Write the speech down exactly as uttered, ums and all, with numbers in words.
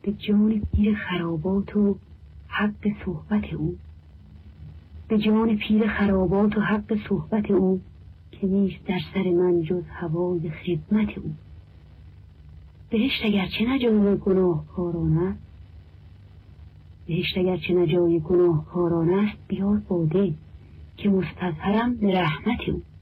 به جان پیر خرابات و حق صحبت او، به جان پیر خرابات و حق صحبت او که نیست در سر من جز هوای خدمت او. بهشت اگرچه نجای گناهکاران است، بهشت اگرچه نجای گناهکاران است، بیار باده که مستظهرم به رحمت او.